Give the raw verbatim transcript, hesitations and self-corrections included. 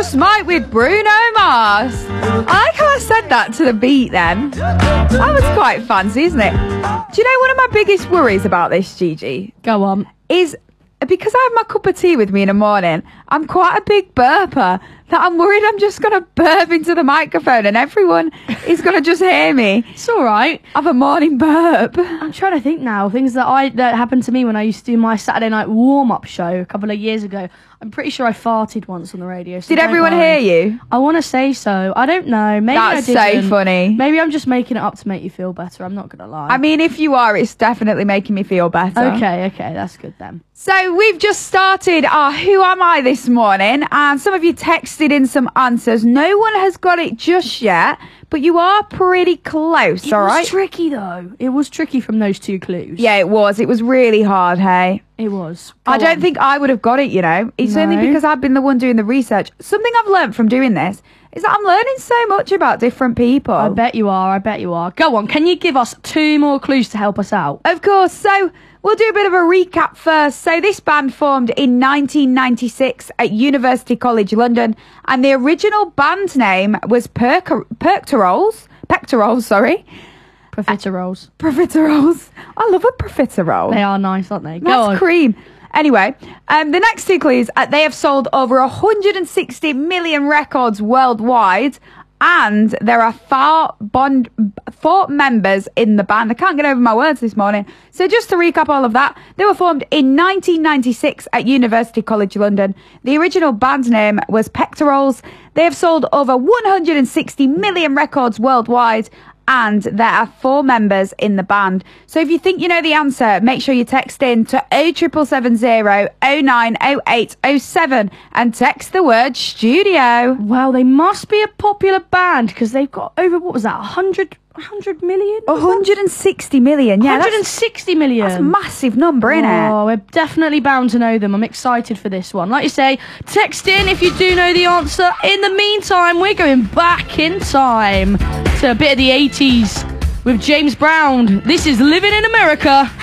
Just Mike with Bruno Mars. I like how I said that to the beat then. That was quite fancy, isn't it? Do you know one of my biggest worries about this, Gigi? Go on. Is because I have my cup of tea with me in the morning, I'm quite a big burper, that I'm worried I'm just going to burp into the microphone and everyone is going to just hear me. It's all right. Have a morning burp. I'm trying to think now. Things that I that happened to me when I used to do my Saturday night warm-up show a couple of years ago. I'm pretty sure I farted once on the radio. So Did everyone worry. hear you? I want to say so. I don't know. Maybe That's I didn't. so funny. Maybe I'm just making it up to make you feel better. I'm not going to lie. I mean, if you are, it's definitely making me feel better. Okay, okay. That's good then. So we've just started our Who Am I this morning, and some of you texted in some answers. No one has got it just yet, but you are pretty close, It all right? was tricky, though. It was tricky from those two clues. Yeah, it was. It was really hard, hey? It was. Go I don't on. think I would have got it, you know. It's No. only because I've been the one doing the research. Something I've learned from doing this is that I'm learning so much about different people. I bet you are. I bet you are. Go on. Can you give us two more clues to help us out? Of course. So we'll do a bit of a recap first. So this band formed in nineteen ninety-six at University College London, and the original band name was Perc- Pectorals. Pectorals, sorry. Profiteroles. Profiteroles. I love a profiterole. They are nice, aren't they? Go That's on. cream. Anyway, um, the next two clues, uh, they have sold over one hundred sixty million records worldwide, and there are four, bond, four members in the band. I can't get over my words this morning. So just to recap all of that, they were formed in nineteen ninety-six at University College London. The original band name was Pectorals. They have sold over one hundred sixty million records worldwide, and there are four members in the band. So if you think you know the answer, make sure you text in to oh triple seven zero oh nine oh eight oh seven and text the word studio. Well, they must be a popular band because they've got over, what was that, one hundred, one hundred million? one hundred sixty million, yeah. one hundred sixty million. That's a massive number, isn't it? Oh, we're definitely bound to know them. I'm excited for this one. Like you say, text in if you do know the answer. In the meantime, we're going back in time to a bit of the eighties with James Brown. This is Living in America.